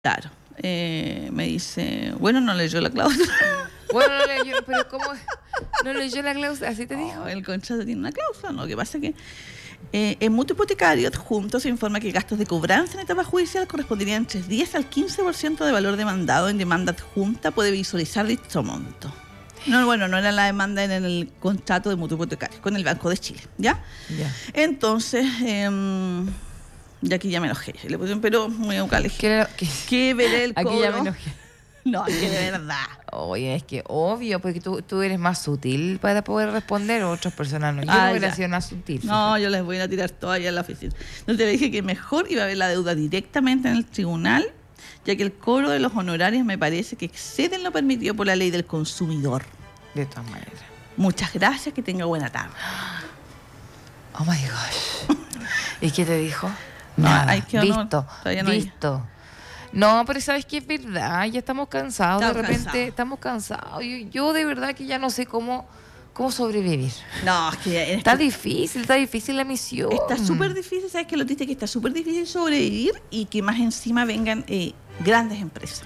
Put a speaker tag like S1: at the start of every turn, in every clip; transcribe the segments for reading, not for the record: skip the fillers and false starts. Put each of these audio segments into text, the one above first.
S1: Claro. Me dice, bueno, no leyó la cláusula.
S2: Bueno, no leyó, pero ¿cómo? No leyó la cláusula, ¿así te dijo?
S1: El contrato tiene una cláusula, ¿no? Lo que pasa es que en mutuo hipotecario adjunto se informa que gastos de cobranza en etapa judicial corresponderían entre 10 al 15% de valor demandado. En demanda adjunta puede visualizar dicho monto. No, bueno, no era la demanda en el contrato de mutuo hipotecario con el Banco de Chile, ¿ya?
S2: Ya.
S1: Entonces, ya aquí ya me enojé. Le puse, pero muy educada, le dije, ¿qué veré el cobro?
S2: Aquí ya me enojé.
S1: No, es que de verdad.
S2: Oye, es que obvio, porque tú eres más sutil para poder responder, otras personas no. Yo no hubiera sido más sutil.
S1: No, yo les voy a tirar todo allá en la oficina. Entonces le dije que mejor iba a ver la deuda directamente en el tribunal, ya que el cobro de los honorarios me parece que exceden lo permitido por la ley del consumidor.
S2: De todas maneras.
S1: Muchas gracias, que tenga buena tarde.
S2: Oh my gosh. ¿Y qué te dijo?
S1: No,
S2: Nada.
S1: hay que
S2: Listo,
S1: no
S2: listo. No, pero sabes que es verdad, ya estamos cansados, de repente
S1: cansados.
S2: Estamos cansados. Yo de verdad que ya no sé cómo sobrevivir.
S1: No, es que
S2: Está difícil la misión.
S1: está súper difícil, ¿sabes qué? Lo triste es que está súper difícil sobrevivir y que más encima vengan grandes empresas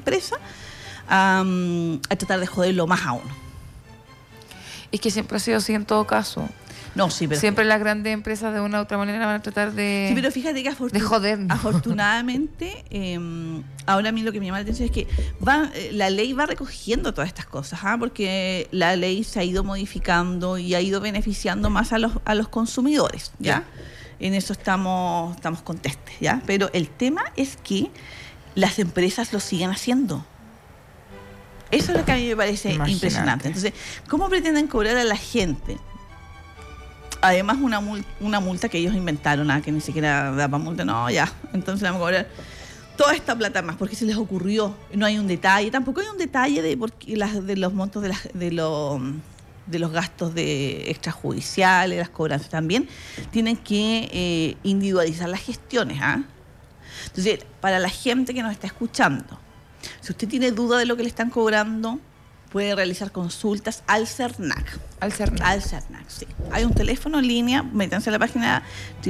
S1: a tratar de joderlo más a uno.
S2: Es que siempre ha sido así en todo caso.
S1: No, sí, pero
S2: Siempre las grandes empresas de una u otra manera van a tratar de...
S1: sí, pero fíjate que
S2: de jodernos.
S1: Afortunadamente, ahora a mí lo que me llama la atención es que la ley va recogiendo todas estas cosas, porque la ley se ha ido modificando y ha ido beneficiando más a los consumidores, ¿ya? En eso estamos contestes, ¿ya? Pero el tema es que las empresas lo siguen haciendo. Eso es lo que a mí me parece impresionante. Entonces, ¿cómo pretenden cobrar a la gente? Además, una multa que ellos inventaron, que ni siquiera daba multa, no, ya. Entonces vamos a cobrar toda esta plata más, porque se les ocurrió. No hay un detalle, tampoco hay un detalle de los montos de los gastos de extrajudiciales, las cobranzas. También tienen que individualizar las gestiones. Entonces, para la gente que nos está escuchando, si usted tiene duda de lo que le están cobrando, puede realizar consultas al CERNAC. Al CERNAC, sí. Hay un teléfono en línea, métanse a la página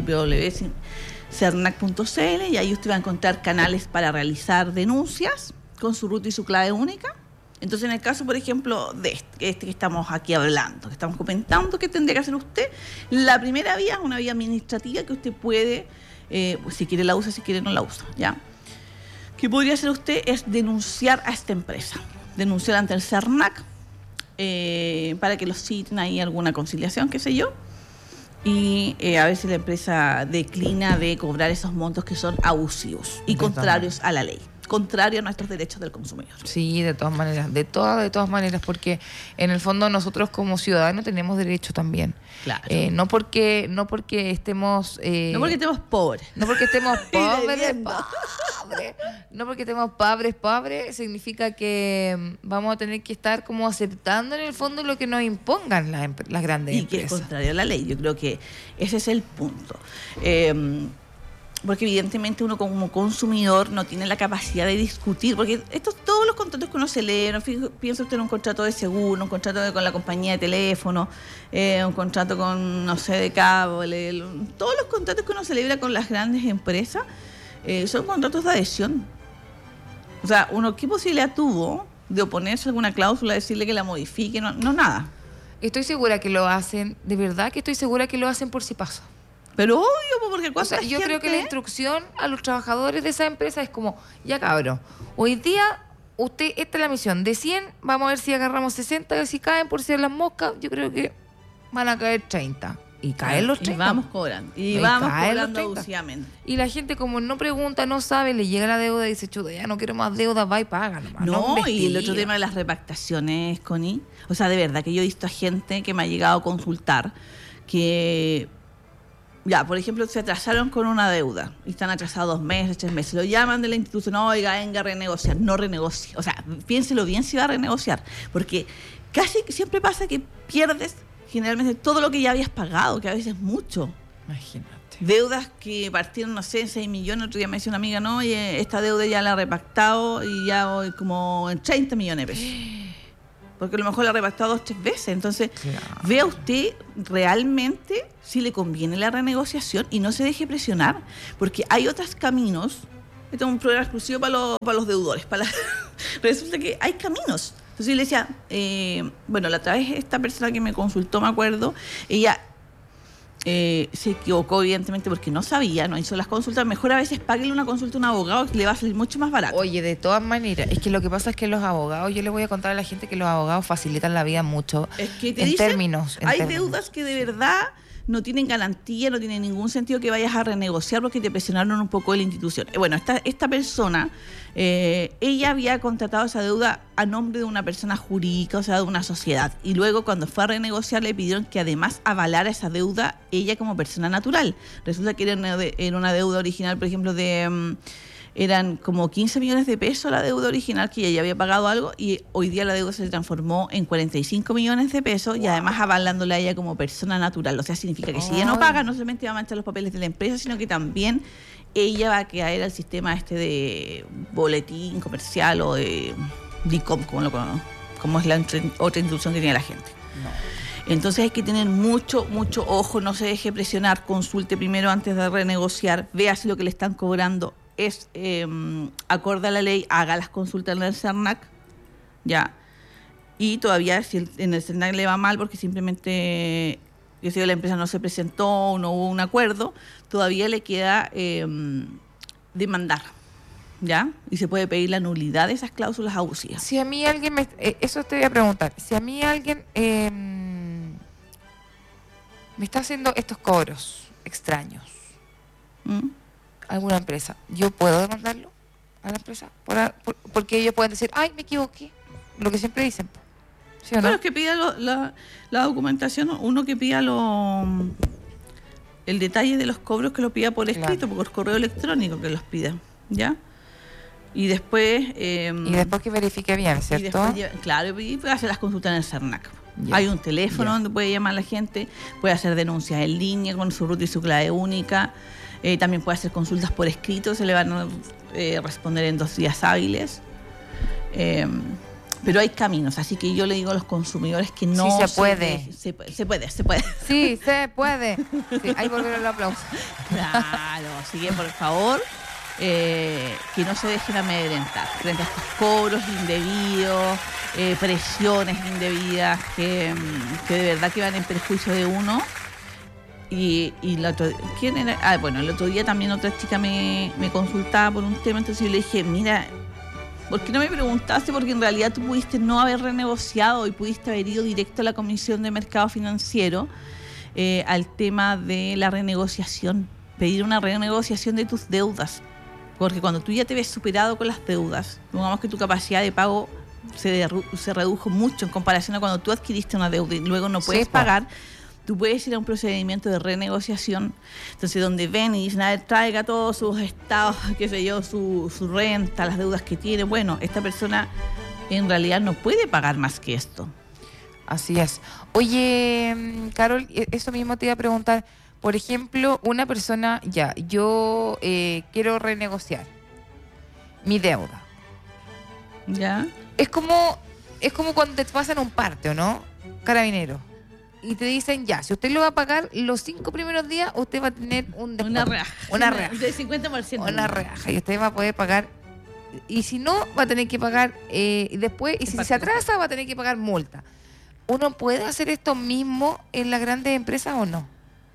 S1: www.cernac.cl y ahí usted va a encontrar canales para realizar denuncias con su ruta y su clave única. Entonces, en el caso, por ejemplo, de este que estamos aquí hablando, que estamos comentando, ¿qué tendría que hacer usted? La primera vía es una vía administrativa que usted puede, si quiere la usa, si quiere no la usa, ¿ya? ¿Qué podría hacer usted? Es denunciar a esta empresa. Denunciar ante el CERNAC para que los citen ahí alguna conciliación, qué sé yo, y a ver si la empresa declina de cobrar esos montos que son abusivos y contrarios a la ley, contrario a nuestros derechos del consumidor.
S2: Sí, de todas maneras, de todas maneras, porque en el fondo nosotros como ciudadanos tenemos derecho también.
S1: Claro.
S2: No porque estemos...
S1: no porque estemos pobres.
S2: No porque estemos pobres, no porque estemos pobres, significa que vamos a tener que estar como aceptando en el fondo lo que nos impongan las grandes empresas. Y
S1: que es contrario a la ley. Yo creo que ese es el punto. Porque evidentemente uno como consumidor no tiene la capacidad de discutir, porque todos los contratos que uno celebra, piensa usted en un contrato de seguro, un contrato con la compañía de teléfono, un contrato con, no sé, de cable, todos los contratos que uno celebra con las grandes empresas son contratos de adhesión. O sea, uno, ¿qué posibilidad tuvo de oponerse a alguna cláusula, decirle que la modifique? No, nada.
S2: Estoy segura que lo hacen, de verdad que estoy segura que lo hacen por si pasa.
S1: Pero obvio, porque
S2: yo creo que la instrucción a los trabajadores de esa empresa es como, ya cabrón, hoy día esta es la misión, de 100 vamos a ver si agarramos 60, si caen por ser las moscas, yo creo que van a caer 30. Y caen los 30.
S1: Y vamos cobrando. Y vamos cobrando abusivamente.
S2: Y la gente como no pregunta, no sabe, le llega la deuda y dice, chuta, ya no quiero más deuda, va y paga nomás.
S1: No, y el otro tema de las repactaciones, Connie. O sea, de verdad que yo he visto a gente que me ha llegado a consultar que... Ya, por ejemplo, se atrasaron con una deuda y están atrasados 2 meses, 3 meses. Lo llaman de la institución, oiga, venga a renegociar. No renegocie. O sea, piénselo bien si va a renegociar. Porque casi siempre pasa que pierdes generalmente todo lo que ya habías pagado, que a veces es mucho.
S2: Imagínate.
S1: Deudas que partieron, no sé, 6 millones. Otro día me decía una amiga, no, oye, esta deuda ya la he repactado y ya voy como en 30 millones de pesos. Porque a lo mejor la ha repactado 2 o 3 veces. Entonces, claro, vea usted realmente si le conviene la renegociación y no se deje presionar, porque hay otros caminos Esto es un programa exclusivo para los deudores. Resulta que hay caminos. Entonces yo le decía, bueno, la otra vez esta persona que me consultó, me acuerdo, ella se equivocó evidentemente porque no sabía, no hizo las consultas. Mejor a veces páguele una consulta a un abogado que le va a salir mucho más barato.
S2: Oye, de todas maneras, es que lo que pasa es que los abogados, yo le voy a contar a la gente que los abogados facilitan la vida mucho.
S1: Es que te
S2: en
S1: dicen,
S2: términos.
S1: hay deudas que de verdad no tienen garantía, no tiene ningún sentido que vayas a renegociar porque te presionaron un poco de la institución. Bueno, esta persona, ella había contratado esa deuda a nombre de una persona jurídica, o sea, de una sociedad. Y luego cuando fue a renegociar le pidieron que además avalara esa deuda ella como persona natural. Resulta que era una deuda original, por ejemplo, eran como 15 millones de pesos la deuda original, que ella ya había pagado algo, y hoy día la deuda se transformó en 45 millones de pesos, y además avalándola a ella como persona natural. O sea, significa que si ella no paga, no solamente va a manchar los papeles de la empresa, sino que también ella va a caer al sistema de boletín comercial o de DICOM, como es la otra institución que tiene la gente. No. Entonces hay que tener mucho ojo, no se deje presionar, consulte primero antes de renegociar, vea si lo que le están cobrando es acorde a la ley, haga las consultas en el CERNAC, ya. Y todavía si en el CERNAC le va mal porque simplemente, yo sé, la empresa no se presentó, no hubo un acuerdo, todavía le queda demandar, ¿ya? Y se puede pedir la nulidad de esas cláusulas abusivas.
S2: Si a mí alguien eso te voy a preguntar, si a mí alguien me está haciendo estos cobros extraños, alguna empresa, ¿yo puedo demandarlo a la empresa? Porque ellos pueden decir, ay, me equivoqué, lo que siempre dicen, ¿sí o no?
S1: Pero es que pida la documentación, uno que pida el detalle de los cobros, que lo pida por escrito, claro, por correo electrónico, que los pida, ¿ya? Y después...
S2: y después que verifique bien, ¿cierto?
S1: Claro, y puede hacer las consultas en el CERNAC.
S2: Yeah.
S1: Hay un teléfono donde puede llamar a la gente, puede hacer denuncias en línea con su ruta y su clave única. También puede hacer consultas por escrito, se le van a responder en 2 días hábiles. Pero hay caminos, así que yo le digo a los consumidores que no...
S2: Sí, se puede.
S1: Se puede.
S2: Sí, se puede. Sí, ahí volvieron el aplauso.
S1: Claro, así que por favor, que no se dejen amedrentar frente a estos cobros indebidos, presiones indebidas que de verdad que van en perjuicio de uno. Y ¿quién era? Bueno, el otro día también otra chica me consultaba por un tema, entonces yo le dije, mira, ¿por qué no me preguntaste? Porque en realidad tú pudiste no haber renegociado y pudiste haber ido directo a la Comisión de Mercado Financiero al tema de la renegociación, pedir una renegociación de tus deudas, porque cuando tú ya te ves superado con las deudas, digamos que tu capacidad de pago se redujo mucho en comparación a cuando tú adquiriste una deuda y luego no puedes pagar. Tú puedes ir a un procedimiento de renegociación, entonces donde ven y dicen, a ver, traiga todos sus estados, qué sé yo, su renta, las deudas que tiene. Bueno, esta persona en realidad no puede pagar más que esto.
S2: Así es. Oye, Carol, eso mismo te iba a preguntar. Por ejemplo, una persona, yo quiero renegociar mi deuda.
S1: ¿Ya?
S2: Es como cuando te pasan un parte, ¿o no? Carabinero. Y te dicen, si usted lo va a pagar los 5 primeros días, usted va a tener
S1: una rebaja.
S2: Una rebaja.
S1: Del 50%.
S2: Una rebaja. Y usted va a poder pagar. Y si no, va a tener que pagar después. Y si se atrasa, va a tener que pagar multa. ¿Uno puede hacer esto mismo en las grandes empresas o no?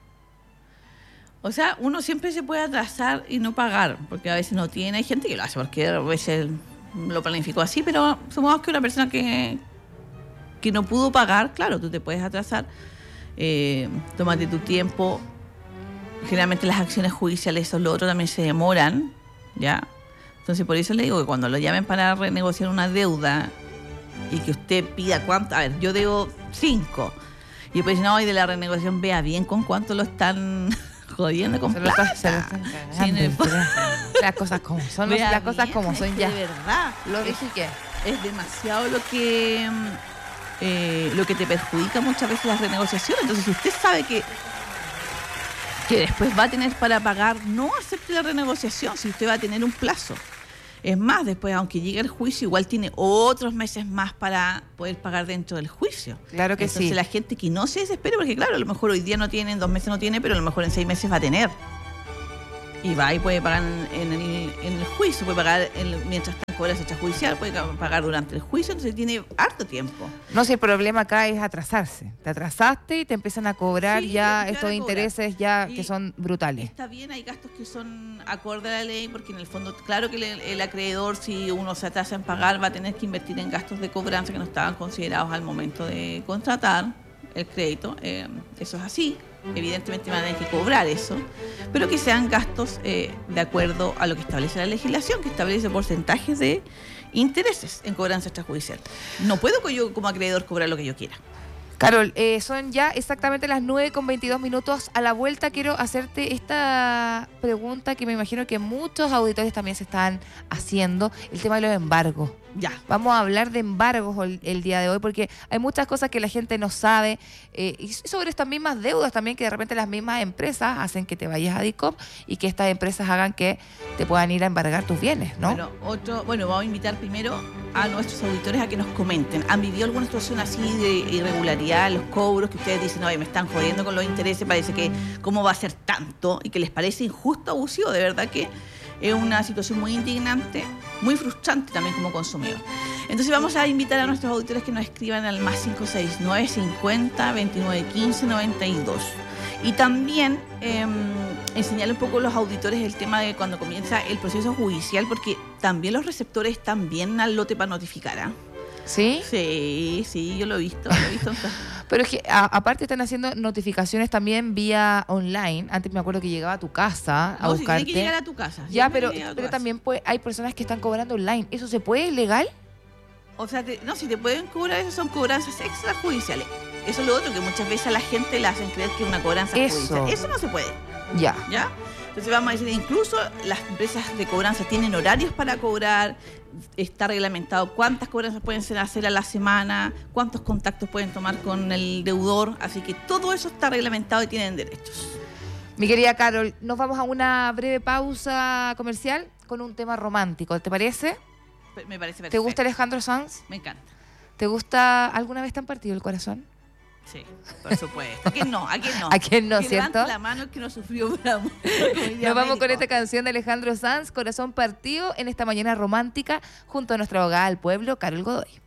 S1: O sea, uno siempre se puede atrasar y no pagar, porque a veces no tiene. Hay gente que lo hace porque a veces lo planificó así, pero supongamos que una persona que no pudo pagar, claro, tú te puedes atrasar, tómate tu tiempo. Generalmente las acciones judiciales o lo otro también se demoran, ¿ya? Entonces por eso le digo que cuando lo llamen para renegociar una deuda y que usted pida cuánto, a ver, yo debo 5, y después no, y de la renegociación vea bien con cuánto lo están jodiendo con plata.
S2: Se lo están cagando. Las cosas como son, las cosas como son ya.
S1: De verdad.
S2: Lo dije que
S1: es demasiado lo que te perjudica muchas veces las renegociaciones. Entonces, si usted sabe que después va a tener para pagar, no acepte la renegociación si usted va a tener un plazo. Es más, después, aunque llegue el juicio, igual tiene otros meses más para poder pagar dentro del juicio.
S2: Claro que
S1: Entonces, la gente que no se desespere, porque claro, a lo mejor hoy día no tiene, en 2 meses no tiene, pero a lo mejor en 6 meses va a tener. Y va y puede pagar en el juicio, puede pagar mientras está en cobranza extrajudicial, puede pagar durante el juicio, entonces tiene harto tiempo.
S2: No, si el problema acá es atrasarse. Te atrasaste y te empiezan a cobrar ya estos intereses ya que son brutales.
S1: Está bien, hay gastos que son acorde a la ley, porque en el fondo, claro que el acreedor, si uno se atrasa en pagar, va a tener que invertir en gastos de cobranza que no estaban considerados al momento de contratar el crédito. Eso es así. Evidentemente van a tener que cobrar eso, pero que sean gastos de acuerdo a lo que establece la legislación, que establece porcentajes de intereses en cobranza extrajudicial. No puedo yo como acreedor cobrar lo que yo quiera.
S2: Carol, son ya exactamente las 9:22. A la vuelta quiero hacerte esta pregunta que me imagino que muchos auditores también se están haciendo, el tema de los embargos.
S1: Ya.
S2: Vamos a hablar de embargos el día de hoy porque hay muchas cosas que la gente no sabe y sobre estas mismas deudas también que de repente las mismas empresas hacen que te vayas a DICOM y que estas empresas hagan que te puedan ir a embargar tus bienes, ¿no?
S1: Bueno, vamos a invitar primero a nuestros auditores a que nos comenten. ¿Han vivido alguna situación así de irregularidad, los cobros, que ustedes dicen, oye, me están jodiendo con los intereses, parece que cómo va a ser tanto y que les parece injusto, abusivo? De verdad que es una situación muy indignante, muy frustrante también como consumidor. Entonces vamos a invitar a nuestros auditores que nos escriban al +569 50 29 15 92. Y también enseñarle un poco a los auditores el tema de cuando comienza el proceso judicial, porque también los receptores están bien al lote para notificar, ¿ah?
S2: ¿Sí?
S1: Sí, yo lo he visto.
S2: Pero es que aparte están haciendo notificaciones también vía online. Antes me acuerdo que llegaba a tu casa a buscarte.
S1: Sí, tiene que llegar a tu casa.
S2: Ya, pero también hay personas que están cobrando online. ¿Eso se puede? ¿Es legal?
S1: O sea, si te pueden cobrar, esas son cobranzas extrajudiciales. Eso es lo otro, que muchas veces a la gente le hacen creer que es una cobranza judicial. Eso no se puede.
S2: ¿Ya?
S1: Entonces vamos a decir, incluso las empresas de cobranza tienen horarios para cobrar, está reglamentado cuántas cobranzas pueden hacer a la semana, cuántos contactos pueden tomar con el deudor, así que todo eso está reglamentado y tienen derechos.
S2: Mi querida Carol, nos vamos a una breve pausa comercial con un tema romántico, ¿te parece?
S1: Me parece perfecto.
S2: ¿Te gusta Alejandro Sanz?
S1: Me encanta.
S2: ¿Te gusta? ¿Alguna vez te han partido el corazón?
S1: Sí, por supuesto. ¿A quién no?
S2: ¿A quién no,
S1: que
S2: cierto?
S1: levante la mano que no sufrió por amor.
S2: Nos vamos con esta canción de Alejandro Sanz, Corazón Partido, en esta mañana romántica, junto a nuestra abogada del pueblo, Carol Godoy.